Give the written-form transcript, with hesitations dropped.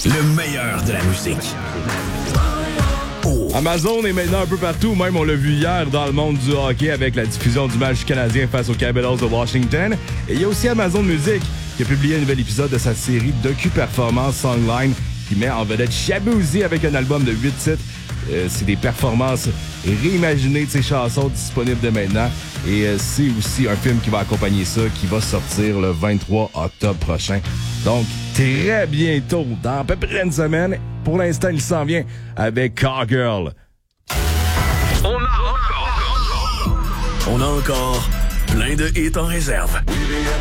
Le meilleur de la musique. Amazon est maintenant un peu partout, même on l'a vu hier dans le monde du hockey avec la diffusion du match canadien face aux Capitals de Washington. Et il y a aussi Amazon Music qui a publié un nouvel épisode de sa série docu-performance Songline qui met en vedette Shaboozey avec un album de 8 titres. C'est des performances réimaginées de ses chansons disponibles dès maintenant. Et c'est aussi un film qui va accompagner ça, qui va sortir le 23 octobre prochain. Donc, très bientôt, dans à peu près une semaine. Pour l'instant, il s'en vient avec Cowgirl. On a encore plein de hits en réserve.